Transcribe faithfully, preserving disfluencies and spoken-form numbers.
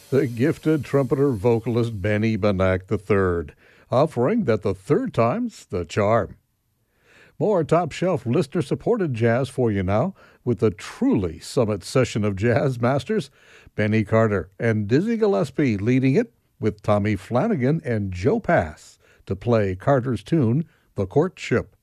The gifted trumpeter vocalist Benny Bannack the third, offering that the third time's the charm. More top shelf listener supported jazz for you now with the truly summit session of jazz masters, Benny Carter and Dizzy Gillespie leading it with Tommy Flanagan and Joe Pass to play Carter's tune, The Courtship.